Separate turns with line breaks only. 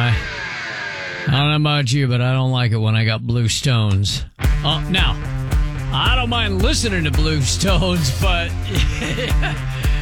I don't know about you, but I don't like it when I got blue stones. Now, I don't mind listening to blue stones, but